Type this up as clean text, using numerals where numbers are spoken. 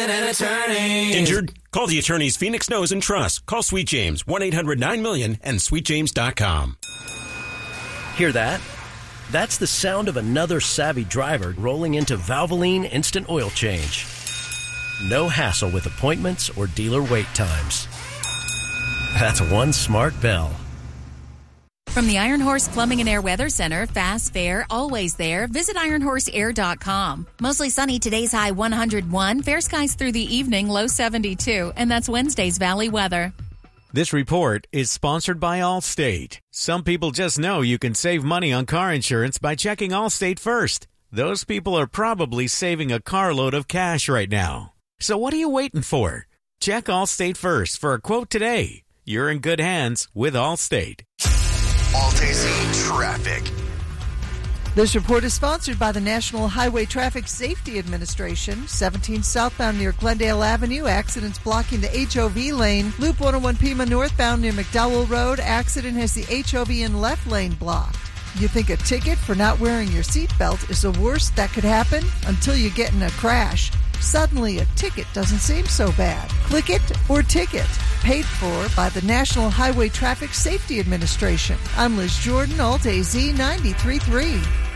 and Attorneys. Injured? Call the attorneys Phoenix Knows and Trusts. Call Sweet James, 1-800-9-MILLION and sweetjames.com. Hear that? That's the sound of another savvy driver rolling into Valvoline Instant Oil Change. No hassle with appointments or dealer wait times. That's one smart bell. From the Iron Horse Plumbing and Air Weather Center, fast, fair, always there. Visit ironhorseair.com. Mostly sunny, today's high 101. Fair skies through the evening, low 72. And that's Wednesday's Valley weather. This report is sponsored by Allstate. Some people just know you can save money on car insurance by checking Allstate first. Those people are probably saving a carload of cash right now. So what are you waiting for? Check Allstate first for a quote today. You're in good hands with Allstate. Alt-AC traffic. This report is sponsored by the National Highway Traffic Safety Administration. 17 southbound near Glendale Avenue, accidents blocking the HOV lane. Loop 101 Pima northbound near McDowell Road, accident has the HOV and left lane blocked. You think a ticket for not wearing your seatbelt is the worst that could happen? Until you get in a crash. Suddenly, a ticket doesn't seem so bad. Click it or ticket. Paid for by the National Highway Traffic Safety Administration. I'm Liz Jordan, Alt-AZ 93.3.